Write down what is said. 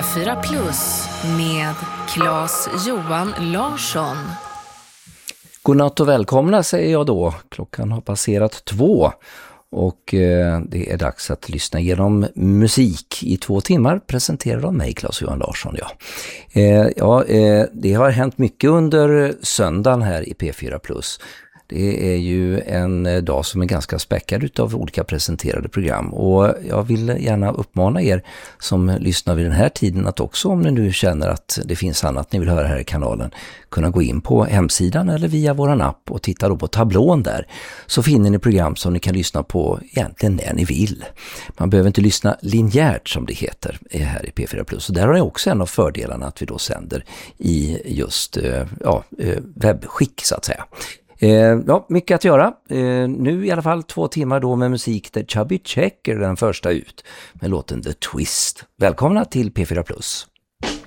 P4 Plus med Claes Johan Larsson. Godnatt och välkomna säger jag då. Klockan har passerat 2 och det är dags att lyssna igenom musik i 2 timmar presenterad av mig, Claes Johan Larsson. Det har hänt mycket under söndagen här i P4 Plus. Det är ju en dag som är ganska späckad utav olika presenterade program och jag vill gärna uppmana er som lyssnar vid den här tiden att också, om ni nu känner att det finns annat ni vill höra här i kanalen, kunna gå in på hemsidan eller via våran app och titta då på tablån där, så finner ni program som ni kan lyssna på egentligen när ni vill. Man behöver inte lyssna linjärt som det heter här i P4+. Så där har jag också en av fördelarna att vi då sänder i just webbskick så att säga. Mycket att göra. Nu i alla fall 2 timmar då med musik där Chubby Checker är den första ut med låten The Twist. Välkomna till P4+.